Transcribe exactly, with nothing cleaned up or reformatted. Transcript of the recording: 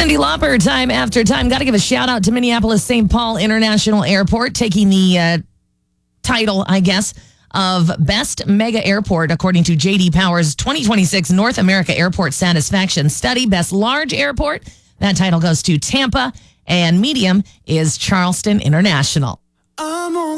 Cyndi Lauper, time after time. Got to give a shout out to Minneapolis-Saint Paul International Airport, taking the uh, title, I guess, of Best Mega Airport, according to J D Power's twenty twenty-six North America Airport Satisfaction Study. Best Large Airport, that title goes to Tampa, and medium is Charleston International.